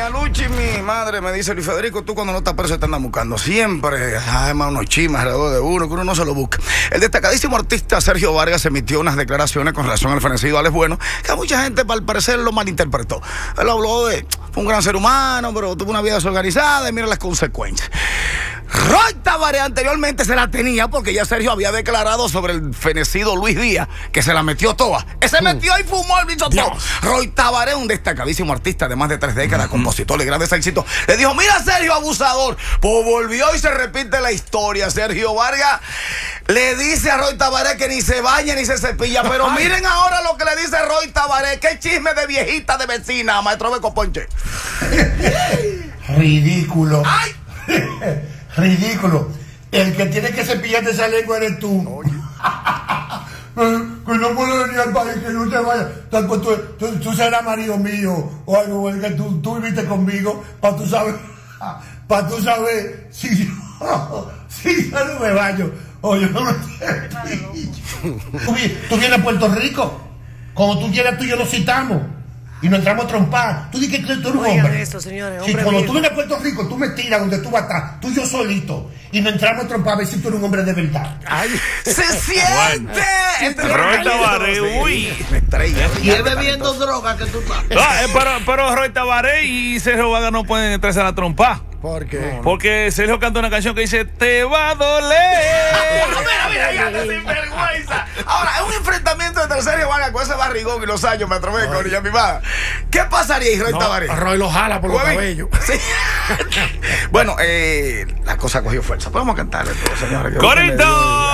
Doña Luchi, mi madre, me dice: Luis Federico, tú cuando no estás preso te andas buscando siempre. Además, unos chismes alrededor de uno, que uno no se lo busca. El destacadísimo artista Sergio Vargas emitió unas declaraciones con relación al fenecido Alex Bueno, que a mucha gente, al parecer, lo malinterpretó. Él habló de: fue un gran ser humano, pero tuvo una vida desorganizada y mira las consecuencias. Roy Tabaré anteriormente se la tenía porque ya Sergio había declarado sobre el fenecido Luis Díaz, que se la metió toda. Ese metió y fumó el bicho todo. Roy Tabaré, un destacadísimo artista de más de 3 décadas, compositor de grandes éxitos, le dijo: mira, Sergio, abusador. Pues volvió y se repite la historia. Sergio Vargas le dice a Roy Tabaré que ni se baña ni se cepilla. Pero miren ahora lo que le dice Roy Tabaré. Qué chisme de viejita de vecina, maestro Beco Ponche. Ridículo. ¡Ay! Ridículo. El que tiene que cepillarte esa lengua eres tú. Que no puedo venir al país, que no te vayas. Tú serás marido mío o algo, el que tú viviste conmigo, para tú saber si yo no me baño o yo no me cepillo. Tú vienes a Puerto Rico, como tú quieras, tú y yo nos citamos y nos entramos a trompar. Tú dices que tú eres un hombre. Eso, señores, si cuando tú vienes a Puerto Rico, tú me tiras donde tú vas a estar, tú y yo solito, y nos entramos a trompar a ver si tú eres un hombre de verdad. Ay, ¡se siente! Roy Tabaré, uy. Y es bebiendo droga que tú estás. Pero Roy Tabaré y Sergio Vargas no pueden entrarse a la trompa. ¿Por qué? Porque Sergio canta una canción que dice: te va a doler. Mira, ya te sinvergüenza. Ahora, es un enfrentamiento entre Sergio Vargas con ese barrigón y los años, me atrevé con ella, mi madre. ¿Qué pasaría ahí, Roy Tabaré? Roy lo jala por los cabellos. Sí. Bueno, la cosa cogió fuerza. Podemos cantarle todo, señores. ¡Corito!